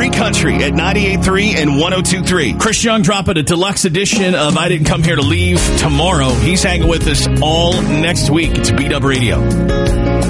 Missouri Country at 98.3 and 102.3. Chris Young dropping a deluxe edition of I Didn't Come Here to Leave tomorrow. He's hanging with us all next week. It's B-Dub Radio.